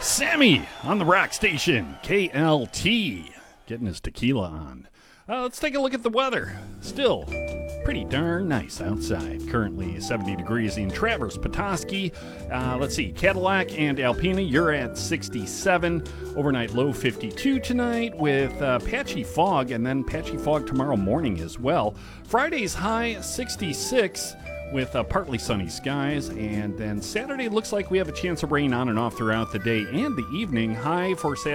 Sammy on the rock station, KLT, getting his tequila on. Let's take a look at the weather. Still pretty darn nice outside. Currently 70 degrees in Traverse, Petoskey. Let's see, Cadillac and Alpena, you're at 67. Overnight low 52 tonight with patchy fog, and then patchy fog tomorrow morning as well. Friday's high 66 with partly sunny skies, and then Saturday looks like we have a chance of rain on and off throughout the day and the evening. High for Saturday